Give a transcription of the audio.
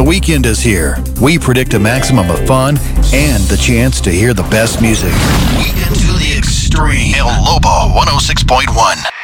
The weekend is here. We predict a maximum of fun and the chance to hear the best music. Weekend to the extreme. El Lobo 106.1.